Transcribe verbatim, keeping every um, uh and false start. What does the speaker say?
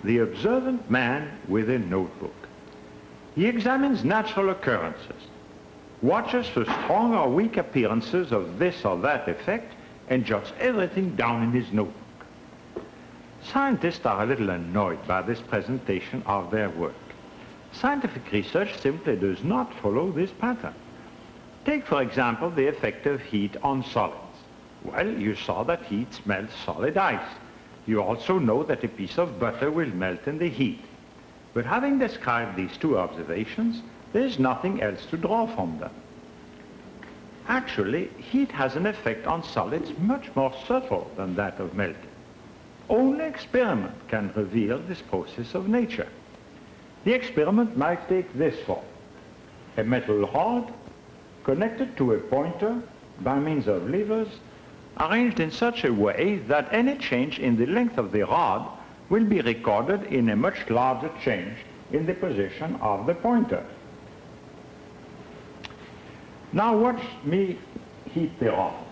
the observant man with a notebook. He examines natural occurrences, watches for strong or weak appearances of this or that effect, and jots everything down in his notebook. Scientists are a little annoyed by this presentation of their work. Scientific research simply does not follow this pattern. Take, for example, the effect of heat on solids. Well, you saw that heat melts solid ice. You also know that a piece of butter will melt in the heat. But having described these two observations, there is nothing else to draw from them. Actually, heat has an effect on solids much more subtle than that of melting. Only experiment can reveal this process of nature. The experiment might take this form: a metal rod connected to a pointer by means of levers arranged in such a way that any change in the length of the rod will be recorded in a much larger change in the position of the pointer. Now watch me heat the rod.